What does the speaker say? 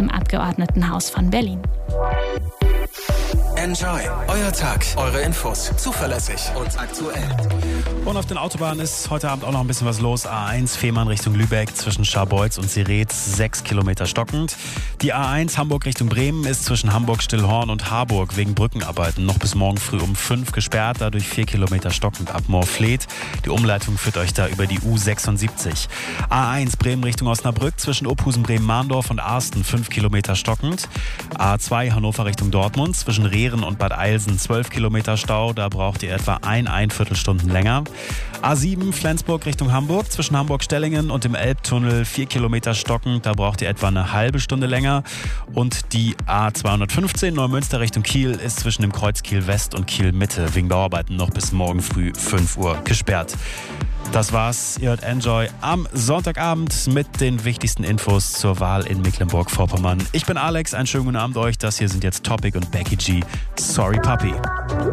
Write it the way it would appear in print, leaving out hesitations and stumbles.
im Abgeordnetenhaus von Berlin. Enjoy. Euer Tag, eure Infos. Zuverlässig und aktuell. Und auf den Autobahnen ist heute Abend auch noch ein bisschen was los. A1 Fehmarn Richtung Lübeck zwischen Scharbeutz und Siretz 6 Kilometer stockend. Die A1 Hamburg Richtung Bremen ist zwischen Hamburg-Stillhorn und Harburg wegen Brückenarbeiten noch bis morgen früh um 5 gesperrt, dadurch 4 Kilometer stockend ab Moorfleet. Die Umleitung führt euch da über die U76. A1 Bremen Richtung Osnabrück zwischen Ophusen, Bremen-Mahndorf und Arsten 5 Kilometer stockend. A2 Hannover Richtung Dortmund zwischen Rehren und Bad Eilsen 12 Kilometer Stau, da braucht ihr etwa ein Viertelstunden länger. A7 Flensburg Richtung Hamburg zwischen Hamburg-Stellingen und dem Elbtunnel 4 Kilometer stockend, da braucht ihr etwa eine halbe Stunde länger. Und die A215 Neumünster Richtung Kiel ist zwischen dem Kreuz Kiel West und Kiel Mitte wegen Bauarbeiten noch bis morgen früh 5 Uhr gesperrt. Das war's. Ihr hört Enjoy am Sonntagabend mit den wichtigsten Infos zur Wahl in Mecklenburg-Vorpommern. Ich bin Alex, einen schönen guten Abend euch. Das hier sind jetzt Topic und Becky G. Sorry Puppy.